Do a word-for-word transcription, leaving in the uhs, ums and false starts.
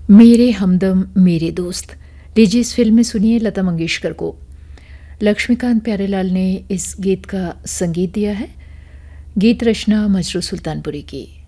मेरे हमदम मेरे दोस्त, लीजिए इस फिल्म में सुनिए लता मंगेशकर को। लक्ष्मीकांत प्यारेलाल ने इस गीत का संगीत दिया है। गीत रचना मजरू सुल्तानपुरी की।